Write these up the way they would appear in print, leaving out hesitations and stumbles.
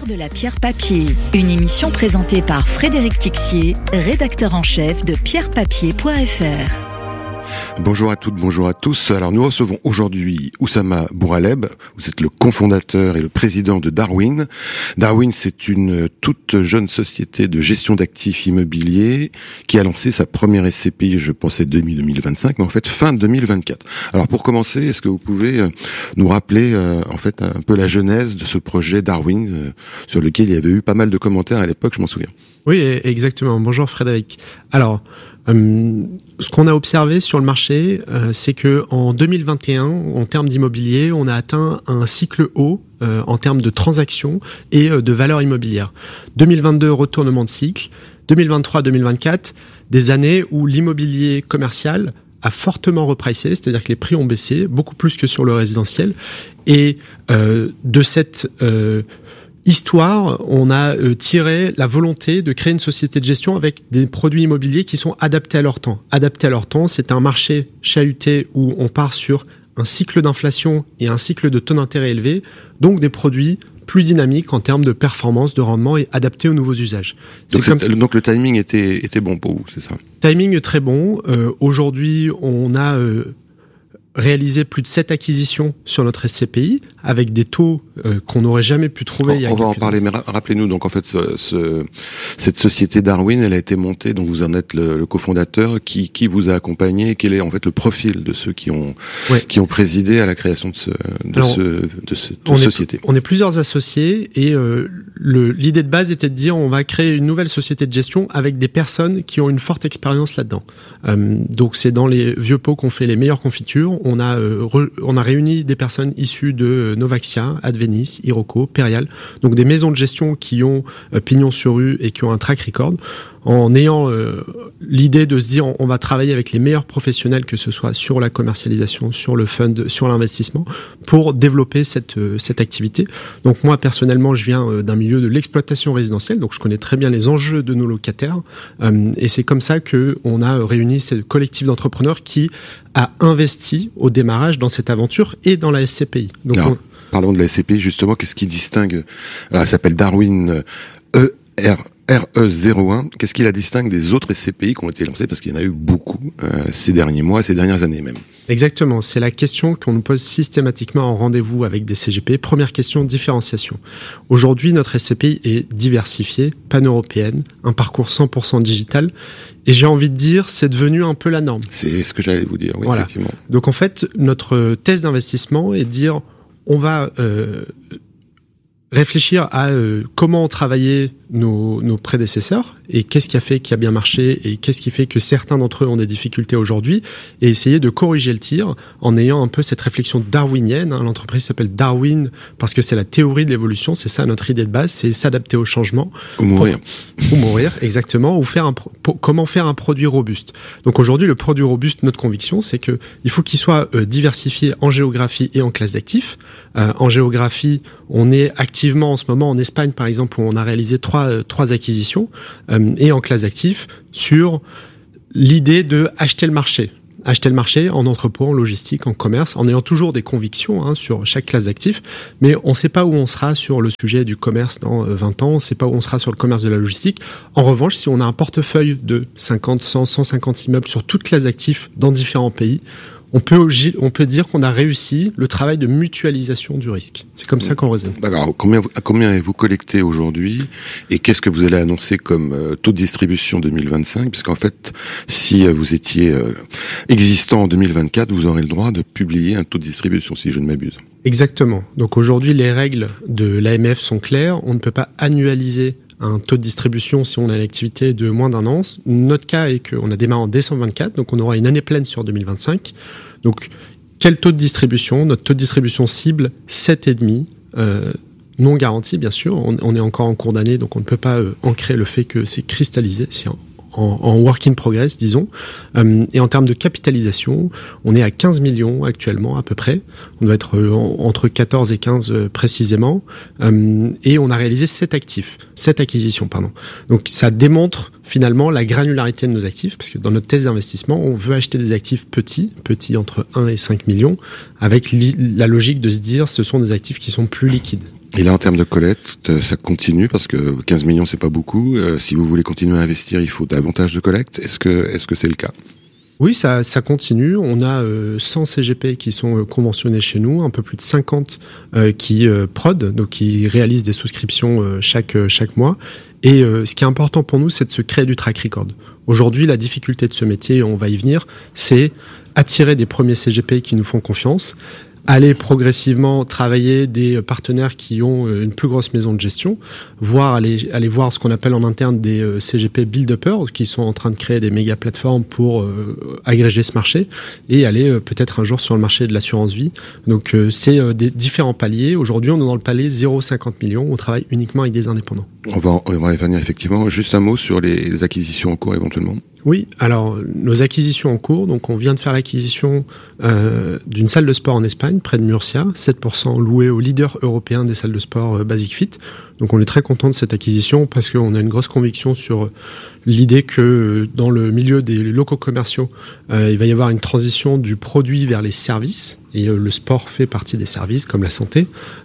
l'heure de la pierre papier, une émission présentée par Frédéric Tixier, rédacteur en chef de pierrepapier.fr. Bonjour à toutes, bonjour à tous. Alors nous recevons aujourd'hui Oussama Bouraleb. Vous êtes le cofondateur et le président de Darwin. Darwin, c'est une toute jeune société de gestion d'actifs immobiliers qui a lancé sa première SCPI, je pensais début 2025, mais en fait fin 2024. Alors pour commencer, est-ce que vous pouvez nous rappeler en fait un peu la genèse de ce projet Darwin sur lequel il y avait eu pas mal de commentaires à l'époque, je m'en souviens. Oui, exactement. Bonjour Frédéric. Alors, ce qu'on a observé sur le marché, c'est que en 2021, en termes d'immobilier, on a atteint un cycle haut en termes de transactions et de valeur immobilière. 2022, retournement de cycle. 2023-2024, des années où l'immobilier commercial a fortement repricé, c'est-à-dire que les prix ont baissé, beaucoup plus que sur le résidentiel. Et de cette histoire, on a tiré la volonté de créer une société de gestion avec des produits immobiliers qui sont adaptés à leur temps. Adaptés à leur temps, c'est un marché chahuté où on part sur un cycle d'inflation et un cycle de taux d'intérêt élevé, donc des produits plus dynamiques en termes de performance, de rendement et adaptés aux nouveaux usages. Donc le timing était bon pour vous, c'est ça? Timing très bon. Aujourd'hui, on a réalisé plus de 7 acquisitions sur notre SCPI avec des taux qu'on n'aurait jamais pu trouver il y a quelques années. On va en parler, mais rappelez-nous, donc en fait, cette société Darwin, elle a été montée, donc vous en êtes le cofondateur, qui vous a accompagné, quel est en fait le profil de ceux qui ont présidé à la création de cette société? On est plusieurs associés et l'idée de base était de dire on va créer une nouvelle société de gestion avec des personnes qui ont une forte expérience là-dedans. Donc c'est dans les vieux pots qu'on fait les meilleures confitures. On a réuni des personnes issues de Novaxia, Advenis, Iroko, Perial, donc des maisons de gestion qui ont pignon sur rue et qui ont un track record, en ayant l'idée de se dire on va travailler avec les meilleurs professionnels, que ce soit sur la commercialisation, sur le fund, sur l'investissement, pour développer cette activité. Donc moi personnellement, je viens d'un milieu de l'exploitation résidentielle, donc je connais très bien les enjeux de nos locataires, et c'est comme ça que on a réuni ce collectif d'entrepreneurs qui a investi au démarrage dans cette aventure et dans la SCPI. Donc parlons de la SCPI justement. Qu'est-ce qui distingue? Alors, elle s'appelle Darwin RE01. Qu'est-ce qui la distingue des autres SCPI qui ont été lancées? Parce qu'il y en a eu beaucoup ces derniers mois, ces dernières années même. Exactement, c'est la question qu'on nous pose systématiquement en rendez-vous avec des CGP. Première question, différenciation. Aujourd'hui, notre SCPI est diversifiée, pan-européenne, un parcours 100% digital. Et j'ai envie de dire, c'est devenu un peu la norme. C'est ce que j'allais vous dire, oui, voilà. Effectivement. Donc en fait, notre thèse d'investissement est de dire, on va réfléchir à comment ont travaillé nos prédécesseurs et qu'est-ce qui a fait qu'il a bien marché et qu'est-ce qui fait que certains d'entre eux ont des difficultés aujourd'hui, et essayer de corriger le tir en ayant un peu cette réflexion darwinienne. L'entreprise s'appelle Darwin parce que c'est la théorie de l'évolution, c'est ça notre idée de base, c'est s'adapter au changement. Ou mourir. Ou mourir, exactement, ou comment faire un produit robuste. Donc aujourd'hui, le produit robuste, notre conviction, c'est que il faut qu'il soit diversifié en géographie et en classe d'actifs. En géographie, on est activement en ce moment en Espagne, par exemple, où on a réalisé trois acquisitions, et en classe d'actifs sur l'idée de acheter le marché. Acheter le marché en entrepôt, en logistique, en commerce, en ayant toujours des convictions sur chaque classe d'actifs, mais on ne sait pas où on sera sur le sujet du commerce dans 20 ans, on ne sait pas où on sera sur le commerce de la logistique. En revanche, si on a un portefeuille de 50, 100, 150 immeubles sur toute classe d'actifs dans différents pays, on peut dire qu'on a réussi le travail de mutualisation du risque. C'est comme ça qu'on raisonne. Alors, combien avez-vous collecté aujourd'hui et qu'est-ce que vous allez annoncer comme taux de distribution 2025? Puisqu'en fait, si vous étiez existant en 2024, vous aurez le droit de publier un taux de distribution, si je ne m'abuse. Exactement. Donc aujourd'hui, les règles de l'AMF sont claires. On ne peut pas annualiser un taux de distribution si on a une activité de moins d'un an. Notre cas est qu'on a démarré en décembre 24, donc on aura une année pleine sur 2025. Donc, quel taux de distribution? Notre taux de distribution cible, 7,5, non garanti bien sûr. On est encore en cours d'année, donc on ne peut pas ancrer le fait que c'est cristallisé. C'est en work in progress, disons. Et en termes de capitalisation, on est à 15 millions actuellement à peu près. On doit être entre 14 et 15 précisément. Et on a réalisé 7 acquisitions. Donc ça démontre finalement la granularité de nos actifs, parce que dans notre thèse d'investissement, on veut acheter des actifs petits entre 1 et 5 millions, avec la logique de se dire ce sont des actifs qui sont plus liquides. Et là, en termes de collecte, ça continue parce que 15 millions, c'est pas beaucoup. Si vous voulez continuer à investir, il faut davantage de collecte. Est-ce que c'est le cas? Oui, ça continue. On a 100 CGP qui sont conventionnés chez nous, un peu plus de 50 qui prod, donc qui réalisent des souscriptions chaque mois. Et ce qui est important pour nous, c'est de se créer du track record. Aujourd'hui, la difficulté de ce métier, on va y venir, c'est attirer des premiers CGP qui nous font confiance, aller progressivement travailler des partenaires qui ont une plus grosse maison de gestion, voire aller voir ce qu'on appelle en interne des CGP build-uppers qui sont en train de créer des méga plateformes pour agréger ce marché et aller peut-être un jour sur le marché de l'assurance vie. Donc c'est des différents paliers. Aujourd'hui, on est dans le palier 0,50 millions. On travaille uniquement avec des indépendants. On va y venir effectivement. Juste un mot sur les acquisitions en cours éventuellement. Oui, alors nos acquisitions en cours, donc on vient de faire l'acquisition d'une salle de sport en Espagne, près de Murcia, 7% louée au leader européen des salles de sport Basic Fit. Donc on est très content de cette acquisition parce qu'on a une grosse conviction sur l'idée que dans le milieu des locaux commerciaux, il va y avoir une transition du produit vers les services, et le sport fait partie des services comme la santé.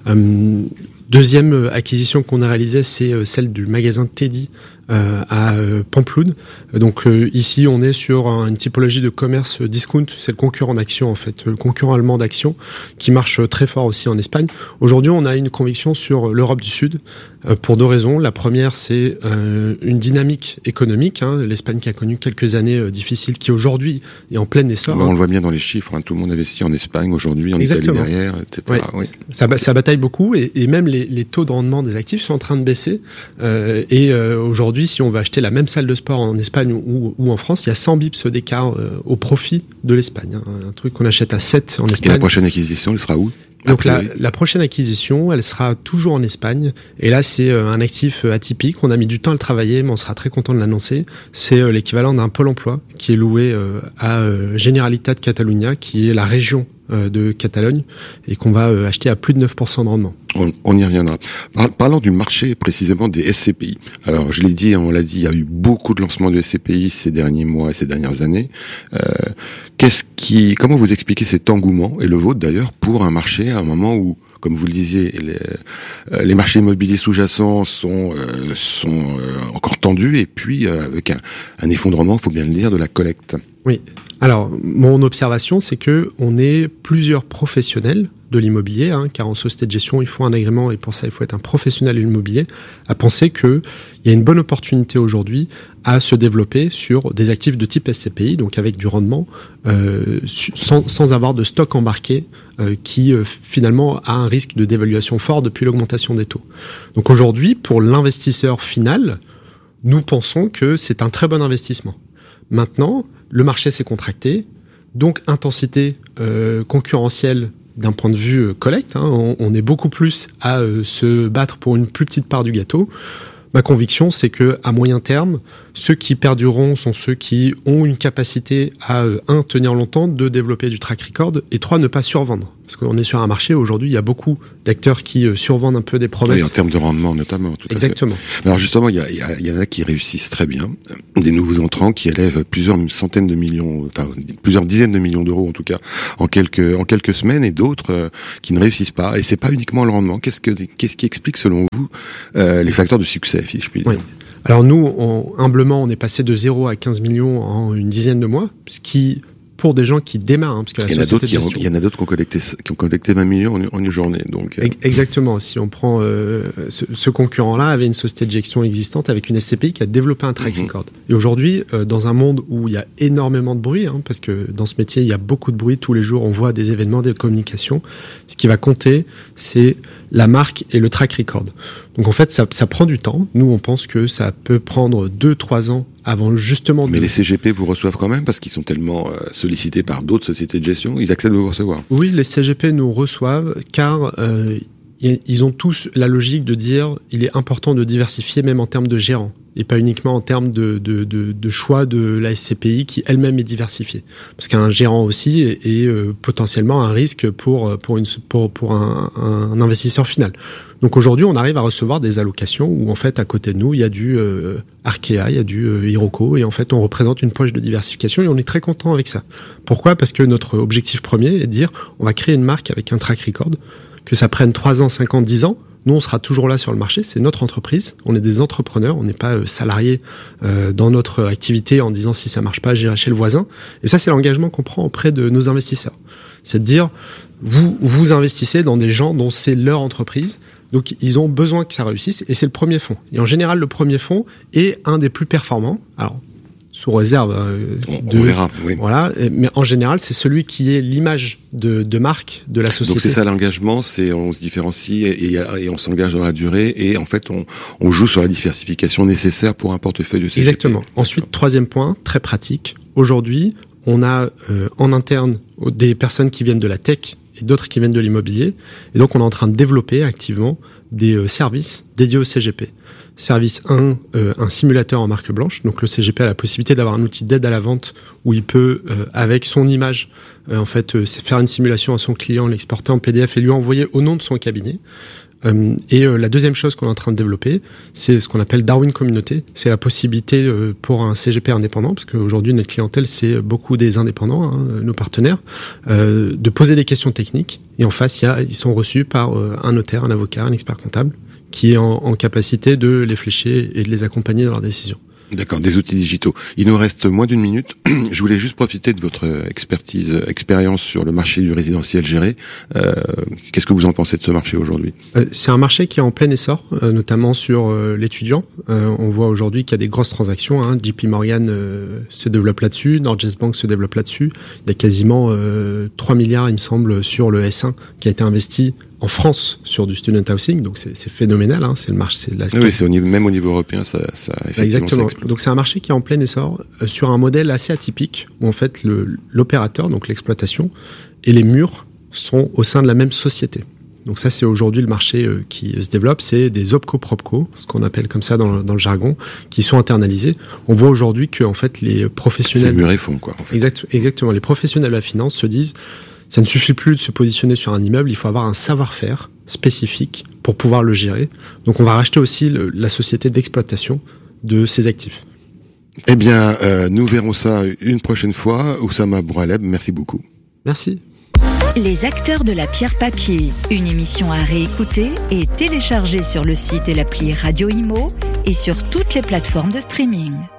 Deuxième acquisition qu'on a réalisée, c'est celle du magasin Teddy à Pampelune. Donc ici, on est sur une typologie de commerce discount, c'est le concurrent d'Action en fait, le concurrent allemand d'Action, qui marche très fort aussi en Espagne. Aujourd'hui, on a une conviction sur l'Europe du Sud pour deux raisons. La première, c'est une dynamique économique. L'Espagne qui a connu quelques années difficiles, qui aujourd'hui est en plein essor. On le voit bien dans les chiffres, tout le monde investit en Espagne aujourd'hui, en Italie derrière, etc. Ouais. Oui. Ça bataille beaucoup et même les taux de rendement des actifs sont en train de baisser. Aujourd'hui, si on va acheter la même salle de sport en Espagne ou en France, il y a 100 bips d'écart au profit de l'Espagne. Un truc qu'on achète à 7 en Espagne. Et la prochaine acquisition, elle sera où ? Donc la prochaine acquisition, elle sera toujours en Espagne. Et là, c'est un actif atypique. On a mis du temps à le travailler, mais on sera très content de l'annoncer. C'est l'équivalent d'un pôle emploi qui est loué à Generalitat Catalunya, qui est la région de Catalogne, et qu'on va acheter à plus de 9% de rendement. On y reviendra. Parlant du marché précisément des SCPI. Alors je l'ai dit, on l'a dit, il y a eu beaucoup de lancements de SCPI ces derniers mois et ces dernières années. Comment vous expliquez cet engouement, et le vôtre d'ailleurs, pour un marché à un moment où, comme vous le disiez, les marchés immobiliers sous-jacents sont encore tendus, et puis avec un effondrement, il faut bien le dire, de la collecte. Oui. Alors, mon observation, c'est que on est plusieurs professionnels de l'immobilier, car en société de gestion, il faut un agrément et pour ça, il faut être un professionnel de l'immobilier, à penser qu'il y a une bonne opportunité aujourd'hui à se développer sur des actifs de type SCPI, donc avec du rendement, sans avoir de stock embarqué qui finalement a un risque de dévaluation fort depuis l'augmentation des taux. Donc aujourd'hui, pour l'investisseur final, nous pensons que c'est un très bon investissement. Maintenant, le marché s'est contracté, donc intensité concurrentielle d'un point de vue collecte. On est beaucoup plus à se battre pour une plus petite part du gâteau. Ma conviction, c'est que à moyen terme, ceux qui perdureront sont ceux qui ont une capacité à tenir longtemps, de développer du track record, et 3, ne pas survendre. Parce qu'on est sur un marché où aujourd'hui, il y a beaucoup d'acteurs qui survendent un peu des promesses. Oui, en termes de rendement notamment. Tout Exactement. À fait. Alors justement, il y en a qui réussissent très bien, des nouveaux entrants qui élèvent plusieurs centaines de millions, enfin plusieurs dizaines de millions d'euros en tout cas, en quelques semaines, et d'autres qui ne réussissent pas. Et c'est pas uniquement le rendement. Qu'est-ce qui explique selon vous les facteurs de succès, si je puis dire? Oui. Alors nous, humblement, on est passé de 0 à 15 millions en une dizaine de mois, ce qui, pour des gens qui démarrent, parce que la société de gestion... Il y en a d'autres qui ont collecté 20 millions en une journée. Donc, Exactement. Si on prend ce concurrent-là, avait une société de gestion existante avec une SCPI qui a développé un track record. Et aujourd'hui, dans un monde où il y a énormément de bruit, parce que dans ce métier, il y a beaucoup de bruit tous les jours, on voit des événements, des communications, ce qui va compter, c'est la marque et le track record. Donc en fait, ça prend du temps. Nous, on pense que ça peut prendre 2-3 ans avant justement... Mais les CGP vous reçoivent quand même parce qu'ils sont tellement sollicités par d'autres sociétés de gestion, ils acceptent de vous recevoir. Oui, les CGP nous reçoivent car ils ont tous la logique de dire il est important de diversifier même en termes de gérants et pas uniquement en termes de choix de la SCPI qui elle-même est diversifiée. Parce qu'un gérant aussi est potentiellement un risque pour un investisseur final. Donc aujourd'hui, on arrive à recevoir des allocations où en fait à côté de nous, il y a du Arkea, il y a du Iroko, et en fait on représente une poche de diversification et on est très content avec ça. Pourquoi ? Parce que notre objectif premier est de dire on va créer une marque avec un track record, que ça prenne 3 ans, 5 ans, 10 ans, Nous, on sera toujours là sur le marché. C'est notre entreprise. On est des entrepreneurs. On n'est pas salariés dans notre activité en disant si ça marche pas, j'irai chez le voisin. Et ça, c'est l'engagement qu'on prend auprès de nos investisseurs. C'est de dire, vous investissez dans des gens dont c'est leur entreprise. Donc, ils ont besoin que ça réussisse. Et c'est le premier fonds. Et en général, le premier fonds est un des plus performants. Alors, sous réserve on verra, oui. Voilà, mais en général, c'est celui qui est l'image de marque de la société. Donc c'est ça l'engagement, c'est on se différencie et on s'engage dans la durée et en fait on joue sur la diversification nécessaire pour un portefeuille de CGP. Exactement. Ensuite, troisième point, très pratique. Aujourd'hui, on a en interne des personnes qui viennent de la tech et d'autres qui viennent de l'immobilier. Et donc, on est en train de développer activement des services dédiés au CGP. Service 1, un simulateur en marque blanche. Donc, le CGP a la possibilité d'avoir un outil d'aide à la vente où il peut, avec son image, faire une simulation à son client, l'exporter en PDF et lui envoyer au nom de son cabinet. La deuxième chose qu'on est en train de développer, c'est ce qu'on appelle Darwin Communauté. C'est la possibilité pour un CGP indépendant, parce qu'aujourd'hui notre clientèle c'est beaucoup des indépendants, nos partenaires, de poser des questions techniques. Et en face, ils sont reçus par un notaire, un avocat, un expert comptable, qui est en capacité de les flécher et de les accompagner dans leurs décisions. D'accord, des outils digitaux. Il nous reste moins d'une minute. Je voulais juste profiter de votre expérience sur le marché du résidentiel géré. Qu'est-ce que vous en pensez de ce marché aujourd'hui ? C'est un marché qui est en plein essor, notamment sur l'étudiant. On voit aujourd'hui qu'il y a des grosses transactions. JP Morgan se développe là-dessus, Norges Bank se développe là-dessus. Il y a quasiment 3 milliards, il me semble, sur le S1 qui a été investi en France sur du student housing, donc c'est phénoménal, c'est le marché. Oui, même au niveau européen, ça effectivement. Exactement. Donc c'est un marché qui est en plein essor sur un modèle assez atypique où en fait l'opérateur, donc l'exploitation, et les murs sont au sein de la même société. Donc ça, c'est aujourd'hui le marché qui se développe, c'est des opco-propco, ce qu'on appelle comme ça dans le jargon, qui sont internalisés. On voit aujourd'hui que en fait les professionnels, c'est mur et fond, quoi. En fait. Exactement. Les professionnels de la finance se disent, ça ne suffit plus de se positionner sur un immeuble, il faut avoir un savoir-faire spécifique pour pouvoir le gérer. Donc on va racheter aussi la société d'exploitation de ces actifs. Eh bien, nous verrons ça une prochaine fois. Oussama Bouraleb, merci beaucoup. Merci. Les acteurs de la pierre papier, une émission à réécouter et télécharger sur le site et l'appli Radio Imo et sur toutes les plateformes de streaming.